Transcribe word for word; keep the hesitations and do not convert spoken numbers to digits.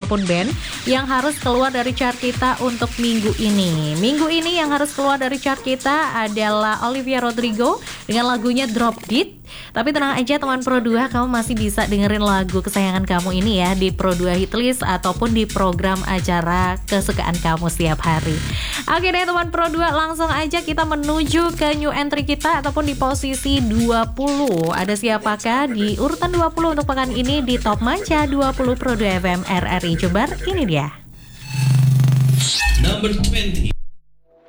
ataupun band yang harus keluar dari chart kita untuk minggu ini. Minggu ini yang harus keluar dari chart kita adalah Olivia Rodrigo dengan lagunya Drop Beat. Tapi tenang aja teman Pro dua, kamu masih bisa dengerin lagu kesayangan kamu ini ya di Pro dua Hitlist ataupun di program acara kesukaan kamu setiap hari. Oke deh teman Pro dua, langsung aja kita menuju ke new entry kita ataupun di posisi dua puluh. Ada siapakah di urutan dua puluh untuk pekan ini di Top Manca dua puluh Pro dua F M R R I Jember? Ini dia. Number twenty.